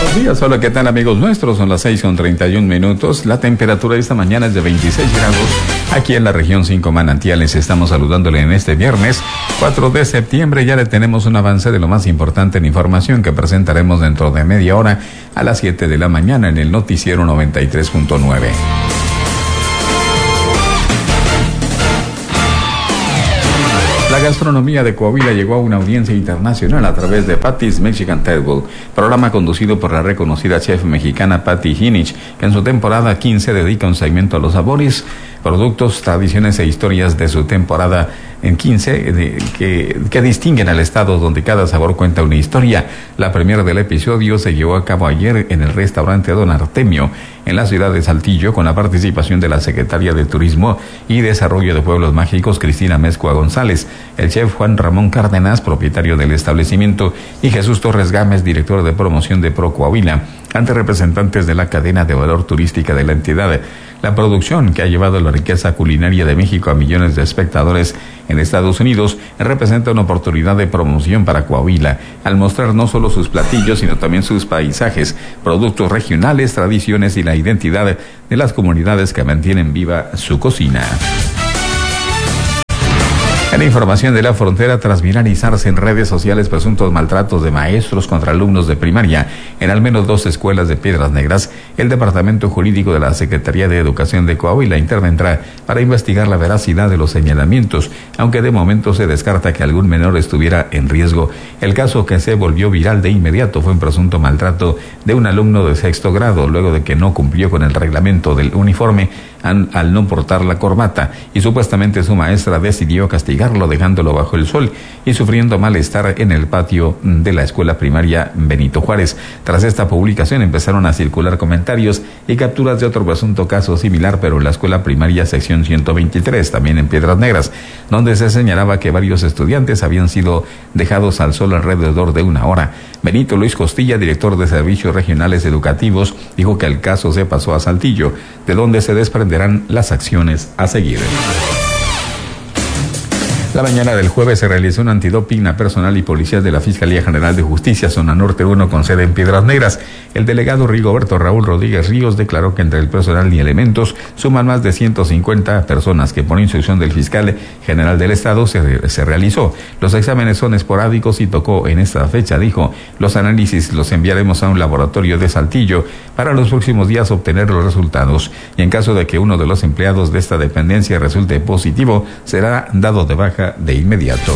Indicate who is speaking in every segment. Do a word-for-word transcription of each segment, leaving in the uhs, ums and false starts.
Speaker 1: Buenos días, hola, ¿qué tal amigos nuestros? Son las seis con treinta y un minutos. La temperatura de esta mañana es de veintiséis grados. Aquí en la región cinco Manantiales estamos saludándole en este viernes cuatro de septiembre. Ya le tenemos un avance de lo más importante en información que presentaremos dentro de media hora a las siete de la mañana en el noticiero noventa y tres punto nueve. La gastronomía de Coahuila llegó a una audiencia internacional a través de Patty's Mexican Table, programa conducido por la reconocida chef mexicana Patty Hinich, que en su temporada quince dedica un segmento a los sabores, productos, tradiciones e historias de su temporada en quince de, que, que distinguen al estado donde cada sabor cuenta una historia. La premiere del episodio se llevó a cabo ayer en el restaurante Don Artemio, en la ciudad de Saltillo, con la participación de la secretaria de Turismo y Desarrollo de Pueblos Mágicos, Cristina Mezcua González, el chef Juan Ramón Cárdenas, propietario del establecimiento, y Jesús Torres Gámez, director de promoción de Pro Coahuila, ante representantes de la cadena de valor turística de la entidad. La producción, que ha llevado la riqueza culinaria de México a millones de espectadores en Estados Unidos, representa una oportunidad de promoción para Coahuila, al mostrar no solo sus platillos, sino también sus paisajes, productos regionales, tradiciones y la identidad de las comunidades que mantienen viva su cocina. En información de la frontera, tras viralizarse en redes sociales presuntos maltratos de maestros contra alumnos de primaria en al menos dos escuelas de Piedras Negras, el Departamento Jurídico de la Secretaría de Educación de Coahuila intervendrá para investigar la veracidad de los señalamientos, aunque de momento se descarta que algún menor estuviera en riesgo. El caso que se volvió viral de inmediato fue un presunto maltrato de un alumno de sexto grado, luego de que no cumplió con el reglamento del uniforme al, al no portar la corbata, y supuestamente su maestra decidió castigarlo dejándolo bajo el sol y sufriendo malestar en el patio de la escuela primaria Benito Juárez. Tras esta publicación empezaron a circular comentarios y capturas de otro presunto caso similar, pero en la escuela primaria sección ciento veintitrés, también en Piedras Negras, donde se señalaba que varios estudiantes habían sido dejados al sol alrededor de una hora. Benito Luis Costilla, director de Servicios Regionales Educativos, dijo que el caso se pasó a Saltillo, de donde se desprenderán las acciones a seguir. La mañana del jueves se realizó un antidoping a personal y policías de la Fiscalía General de Justicia, Zona Norte uno, con sede en Piedras Negras. El delegado Rigoberto Raúl Rodríguez Ríos declaró que entre el personal y elementos suman más de ciento cincuenta personas que por instrucción del fiscal general del Estado se, se realizó. Los exámenes son esporádicos y tocó en esta fecha, dijo. Los análisis los enviaremos a un laboratorio de Saltillo para los próximos días obtener los resultados. Y en caso de que uno de los empleados de esta dependencia resulte positivo, será dado de baja de inmediato.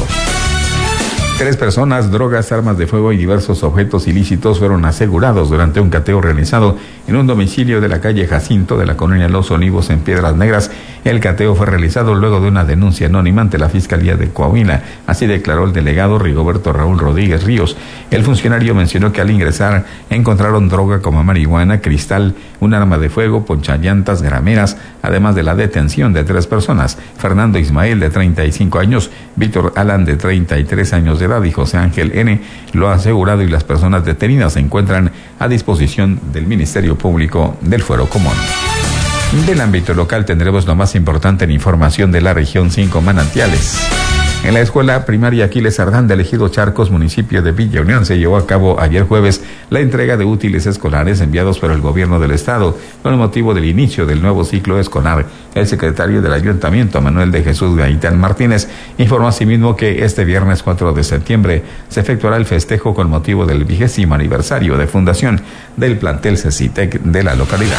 Speaker 1: Tres personas, drogas, armas de fuego y diversos objetos ilícitos fueron asegurados durante un cateo realizado en un domicilio de la calle Jacinto de la colonia Los Olivos en Piedras Negras. El cateo fue realizado luego de una denuncia anónima ante la Fiscalía de Coahuila. Así declaró el delegado Rigoberto Raúl Rodríguez Ríos. El funcionario mencionó que al ingresar encontraron droga como marihuana, cristal, un arma de fuego, ponchallantas, grameras, además de la detención de tres personas: Fernando Ismael, de treinta y cinco años, Víctor Alan, de treinta y tres años de edad, y José Ángel N. Lo ha asegurado, y las personas detenidas se encuentran a disposición del Ministerio Público del Fuero Común. Del ámbito local tendremos lo más importante en información de la región cinco Manantiales. En la escuela primaria Aquiles Ardán de Ejido Charcos, municipio de Villa Unión, se llevó a cabo ayer jueves la entrega de útiles escolares enviados por el gobierno del estado con el motivo del inicio del nuevo ciclo escolar. El secretario del ayuntamiento, Manuel de Jesús Gaitán Martínez, informó asimismo que este viernes cuatro de septiembre se efectuará el festejo con motivo del vigésimo aniversario de fundación del plantel CECITEC de la localidad.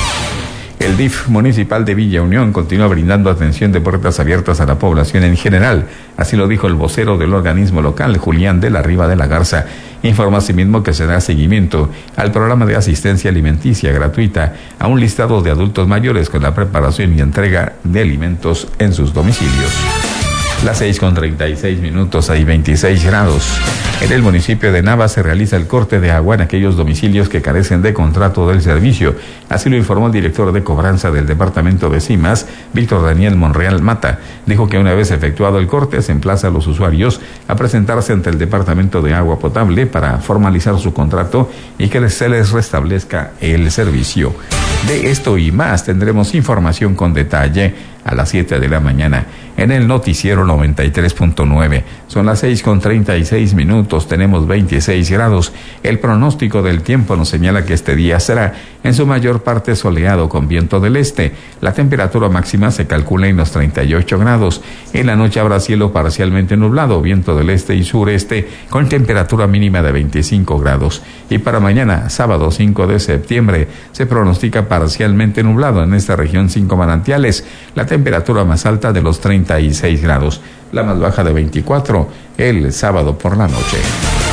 Speaker 1: El D I F municipal de Villa Unión continúa brindando atención de puertas abiertas a la población en general. Así lo dijo el vocero del organismo local, Julián de la Riva de la Garza. Informa asimismo que se da seguimiento al programa de asistencia alimenticia gratuita a un listado de adultos mayores con la preparación y entrega de alimentos en sus domicilios. Las seis con treinta y seis minutos, hay veintiséis grados. En el municipio de Nava se realiza el corte de agua en aquellos domicilios que carecen de contrato del servicio. Así lo informó el director de cobranza del departamento de CIMAS, Víctor Daniel Monreal Mata. Dijo que una vez efectuado el corte se emplaza a los usuarios a presentarse ante el departamento de agua potable para formalizar su contrato y que se les restablezca el servicio. De esto y más tendremos información con detalle a las siete de la mañana en el noticiero noventa y tres punto nueve. Son las seis con treinta y seis minutos, tenemos veintiséis grados. El pronóstico del tiempo nos señala que este día será en su mayor parte soleado con viento del este. La temperatura máxima se calcula en los treinta y ocho grados. En la noche habrá cielo parcialmente nublado, viento del este y sureste con temperatura mínima de veinticinco grados. Y para mañana, sábado cinco de septiembre, se pronostica parcialmente nublado en esta región Cinco Manantiales. La temperatura más alta de los treinta y seis grados, la más baja de veinticuatro el sábado por la noche.